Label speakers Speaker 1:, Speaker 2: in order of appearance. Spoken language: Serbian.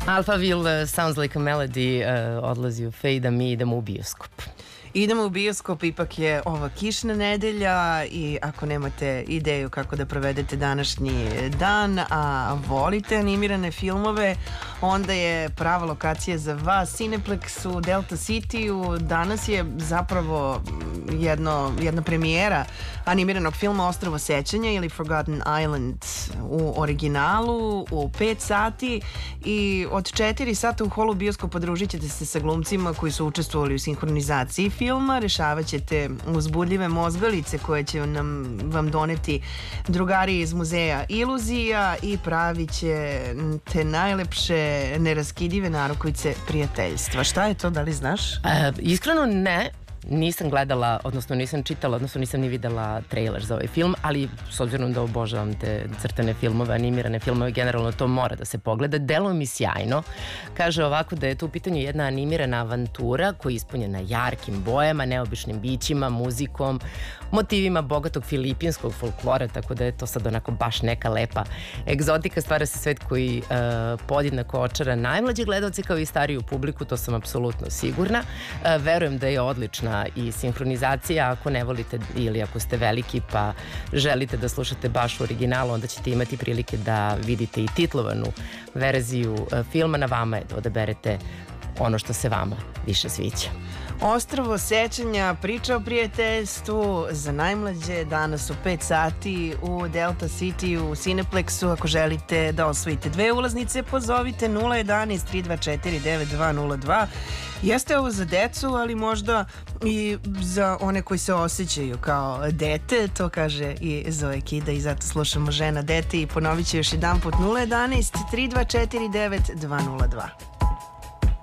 Speaker 1: Alphaville sounds like a melody, odlazi u fade, a mi idemo u bioskop.
Speaker 2: Idemo u bioskop, ipak je ova kišna nedelja i ako nemate ideju kako da provedete današnji dan, a volite animirane filmove, onda je prava lokacija za vas Cineplex u Delta City-u. Danas je zapravo jedna premijera animiranog filma Ostrvo sećanja ili Forgotten Island u originalu u 5 sati i od 4 sata u holu bioskopa družit ćete se sa glumcima koji su učestvovali u sinhronizaciji filma, rešavat ćete uzbudljive mozgalice koje će vam doneti drugari iz muzeja iluzija i pravit ćete najlepše neraskidive narukvice prijateljstva. Šta je to, da li znaš?
Speaker 1: Iskreno ne. Nisam gledala, odnosno nisam čitala, odnosno nisam ni videla trailer za ovaj film, ali s obzirom da obožavam te crtane filmove, animirane filmove, generalno to mora da se pogleda. Deluje mi sjajno. Kaže ovako da je tu u pitanju jedna animirana avantura koja je ispunjena jarkim bojama, neobičnim bićima, muzikom, motivima bogatog filipinskog folklora, tako da je to sad onako baš neka lepa egzotika. Stvara se svet koji podjednako očara najmlađe gledalce kao i stariju publiku, to sam apsolutno sigurna. Verujem da je odlična i sinhronizacija. Ako ne volite ili ako ste veliki pa želite da slušate baš u originalu, onda ćete imati prilike da vidite i titlovanu verziju filma. Na vama je da odaberete ono što se vama više sviđa.
Speaker 2: Ostrvo sećanja, priča o prijateljstvu za najmlađe danas u 5 sati u Delta City u Cineplexu. Ako želite da osvojite 2 ulaznice, pozovite 011 324 9202. Jeste ovo za decu, ali možda i za one koji se osjećaju kao dete, to kaže i Zoe Kida i zato slušamo Žena, dete i ponovit ću još jedan put 011 324 9202.